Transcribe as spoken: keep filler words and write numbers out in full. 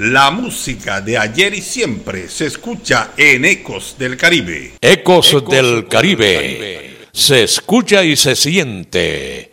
La música de ayer y siempre se escucha en Ecos del Caribe. Ecos, Ecos del, del Caribe. Caribe. Se escucha y se siente.